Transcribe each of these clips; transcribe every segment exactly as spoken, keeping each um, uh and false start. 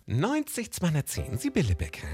neunzig zweihundertzehn, Sibylle Becker.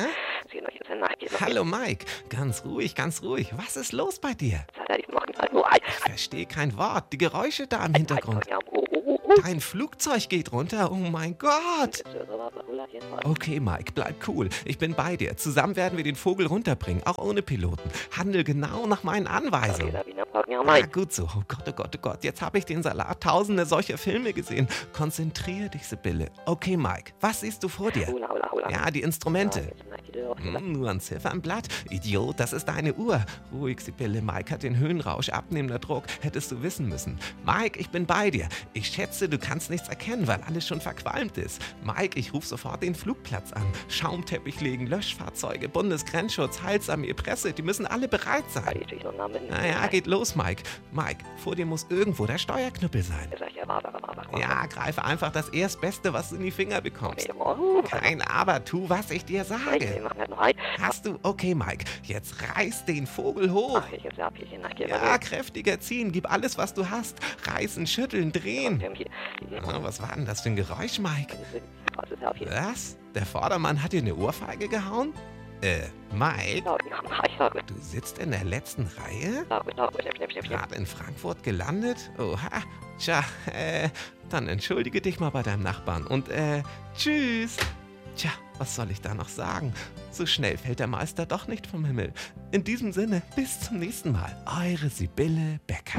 Hallo Mike, ganz ruhig, ganz ruhig. Was ist los bei dir? Ich verstehe kein Wort. Die Geräusche da im Hintergrund. Dein Flugzeug geht runter. Oh mein Gott. Okay, Mike, bleib cool. Ich bin bei dir. Zusammen werden wir den Vogel runterbringen, auch ohne Piloten. Handel genau nach meinen Anweisungen. Ah, gut so. Oh Gott, oh Gott, oh Gott. Jetzt habe ich den Salat. Tausende solcher Filme gesehen. Konzentriere dich, Sibylle. Okay, Mike, was siehst du vor dir? Ja, die Instrumente. Hm, nur ein Ziffernblatt? Idiot, das ist deine Uhr. Ruhig, Sibylle. Mike hat den Höhenrausch, abnehmender Druck. Hättest du wissen müssen. Mike, ich bin bei dir. Ich schätze, du kannst nichts erkennen, weil alles schon verqualmt ist. Mike, ich rufe sofort den Flugplatz an. Schaumteppich legen, Löschfahrzeuge, Bundesgrenzschutz, Heilsarmee, Presse, die müssen alle bereit sein. Naja, geht los, Mike. Mike, vor dir muss irgendwo der Steuerknüppel sein. Ja, greife einfach das Erstbeste, was du in die Finger bekommst. Kein Aber, tu, was ich dir sage. Hast du? Okay, Mike, jetzt reiß den Vogel hoch. Ja, kräftiger ziehen, gib alles, was du hast. Reißen, schütteln, drehen. Oh, was war denn das für ein Geräusch, Mike? Was? Der Vordermann hat dir eine Ohrfeige gehauen? Äh, Mike? Du sitzt in der letzten Reihe? Gerade in Frankfurt gelandet? Oha, tja, äh, dann entschuldige dich mal bei deinem Nachbarn und, äh, tschüss. Tja, was soll ich da noch sagen? So schnell fällt der Meister doch nicht vom Himmel. In diesem Sinne, bis zum nächsten Mal. Eure Sibylle Becker.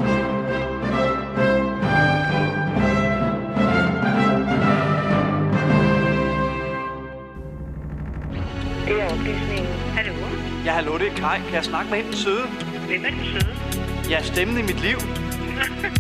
Det er oplysningen. Hallo? Ja, hallo, det er Kai. Kan jeg snakke med hende den søde? Hvem er den søde? Ja, stemmen i mit liv.